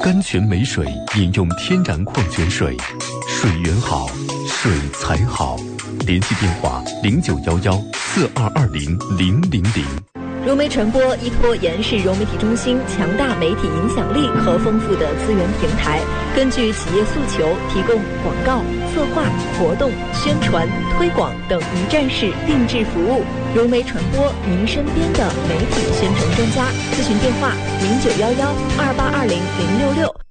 甘泉美水饮用天然矿泉水，水源好，水才好。联系电话0911422000。 融媒传播依托延世融媒体中心强大媒体影响力和丰富的资源平台，根据企业诉求，提供广告、策划、活动、宣传、推广等一站式定制服务。融媒传播，您身边的媒体宣传专家。咨询电话091128200066。